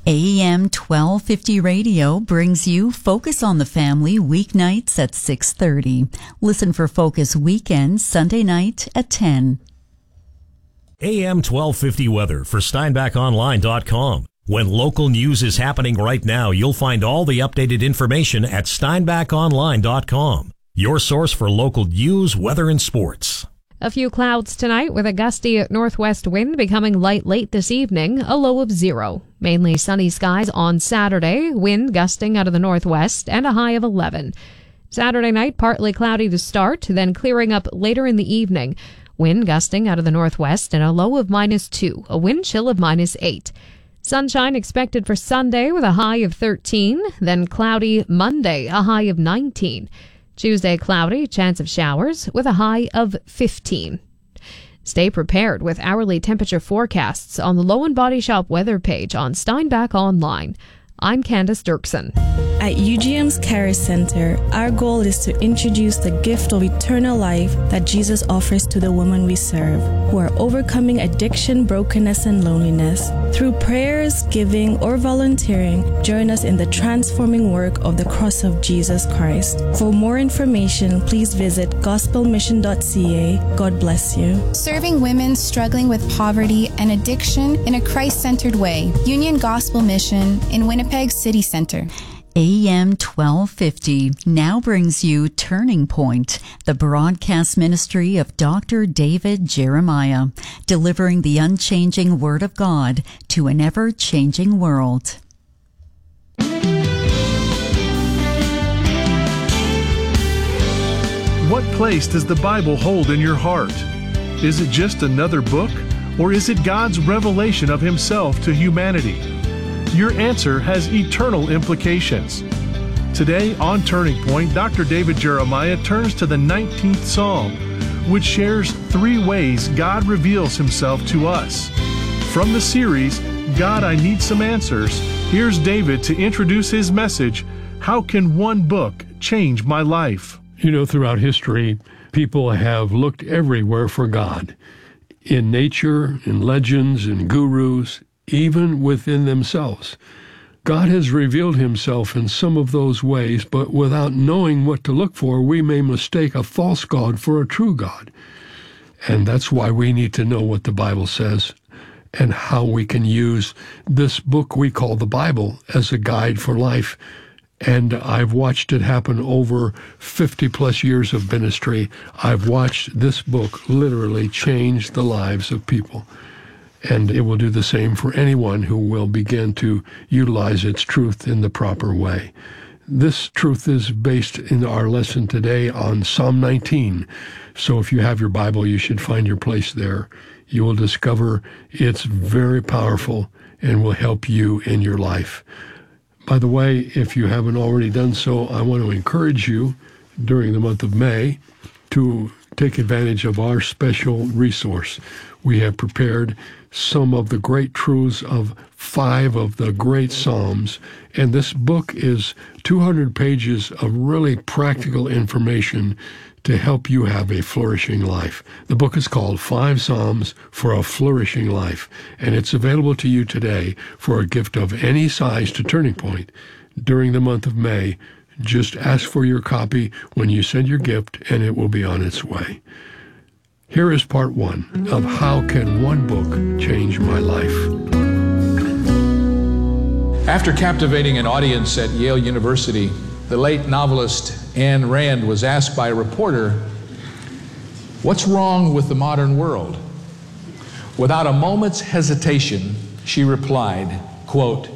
AM 1250 Radio brings you Focus on the Family weeknights at 6:30. Listen for Focus weekends Sunday night at 10. AM 1250 weather for SteinbachOnline.com. When local news is happening right now, you'll find all the updated information at SteinbachOnline.com. Your source for local news, weather, and sports. A few clouds tonight with a gusty northwest wind becoming light late this evening, a low of 0. Mainly sunny skies on Saturday, wind gusting out of the northwest, and a high of 11. Saturday night, partly cloudy to start, then clearing up later in the evening. Wind gusting out of the northwest and a low of -2, a wind chill of -8. Sunshine expected for Sunday with a high of 13, then cloudy Monday, a high of 19. Tuesday, cloudy, chance of showers with a high of 15. Stay prepared with hourly temperature forecasts on the Low and Body Shop weather page on Steinbach Online. I'm Candace Dirksen. At UGM's Care Center, our goal is to introduce the gift of eternal life that Jesus offers to the women we serve, who are overcoming addiction, brokenness, and loneliness. Through prayers, giving, or volunteering, join us in the transforming work of the cross of Jesus Christ. For more information, please visit gospelmission.ca. God bless you. Serving women struggling with poverty and addiction in a Christ-centered way. Union Gospel Mission in Winnipeg City Center. AM 1250 now brings you Turning Point, the broadcast ministry of Dr. David Jeremiah, delivering the unchanging Word of God to an ever-changing world. What place does the Bible hold in your heart? Is it just another book, or is it God's revelation of Himself to humanity? Your answer has eternal implications. Today on Turning Point, Dr. David Jeremiah turns to the 19th Psalm, which shares 3 ways God reveals Himself to us. From the series, God, I Need Some Answers, here's David to introduce his message, How Can One Book Change My Life? You know, throughout history, people have looked everywhere for God. In nature, in legends, in gurus, even within themselves. God has revealed Himself in some of those ways, but without knowing what to look for, we may mistake a false God for a true God. And that's why we need to know what the Bible says and how we can use this book we call the Bible as a guide for life. And I've watched it happen over 50-plus years of ministry. I've watched this book literally change the lives of people. And it will do the same for anyone who will begin to utilize its truth in the proper way. This truth is based in our lesson today on Psalm 19. So if you have your Bible, you should find your place there. You will discover it's very powerful and will help you in your life. By the way, if you haven't already done so, I want to encourage you during the month of May to take advantage of our special resource. We have prepared some of the great truths of 5 of the great Psalms, and this book is 200 pages of really practical information to help you have a flourishing life. The book is called 5 Psalms for a Flourishing Life, and it's available to you today for a gift of any size to Turning Point during the month of May. Just ask for your copy when you send your gift, and it will be on its way. Here is part 1 of How Can One Book Change My Life? After captivating an audience at Yale University, the late novelist Ayn Rand was asked by a reporter, "What's wrong with the modern world?" Without a moment's hesitation, she replied, quote,